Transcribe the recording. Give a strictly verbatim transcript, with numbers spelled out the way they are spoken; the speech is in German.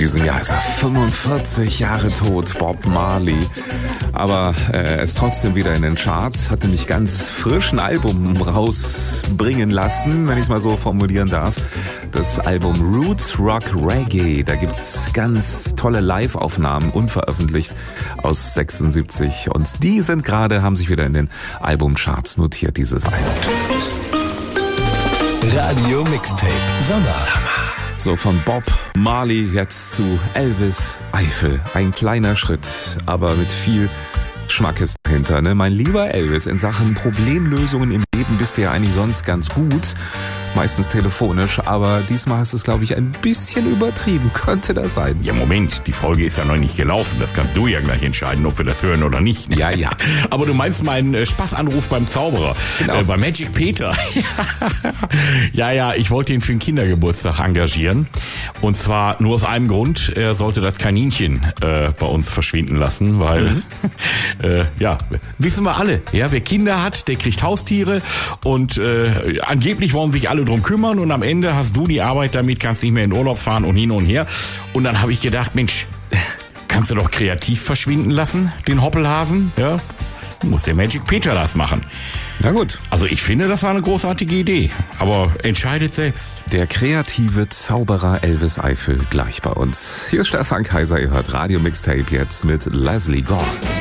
diesem Jahr ist er fünfundvierzig Jahre tot, Bob Marley. Aber äh, er ist trotzdem wieder in den Charts, hat nämlich ganz frisch ein Album rausbringen lassen, wenn ich es mal so formulieren darf. Das Album Roots Rock Reggae, da gibt's ganz tolle Live-Aufnahmen, unveröffentlicht, aus sechsundsiebzig. Und die sind gerade, haben sich wieder in den Albumcharts notiert, dieses Album. Radio Mixtape Sommer. So, von Bob Marley jetzt zu Elvis Eifel. Ein kleiner Schritt, aber mit viel Schmackes dahinter. Ne? Mein lieber Elvis, in Sachen Problemlösungen im Leben bist du ja eigentlich sonst ganz gut. Meistens telefonisch, aber diesmal hast du es, glaube ich, ein bisschen übertrieben. Könnte das sein? Ja, Moment, die Folge ist ja noch nicht gelaufen. Das kannst du ja gleich entscheiden, ob wir das hören oder nicht. Ja, ja. Aber du meinst meinen äh, Spaßanruf beim Zauberer, genau. äh, bei Magic Peter. ja, ja, ich wollte ihn für den Kindergeburtstag engagieren. Und zwar nur aus einem Grund, er sollte das Kaninchen äh, bei uns verschwinden lassen, weil, mhm. äh, ja, wissen wir alle, ja, wer Kinder hat, der kriegt Haustiere und äh, angeblich wollen sich alle drum kümmern und am Ende hast du die Arbeit damit, kannst nicht mehr in Urlaub fahren und hin und her. Und dann habe ich gedacht, Mensch, kannst du doch kreativ verschwinden lassen, den Hoppelhasen, ja? Muss der Magic Peter das machen. Na gut. Also ich finde, das war eine großartige Idee, aber entscheidet selbst. Der kreative Zauberer Elvis Eifel gleich bei uns. Hier ist Stefan Kaiser, ihr hört Radio Mixtape jetzt mit Leslie Gore.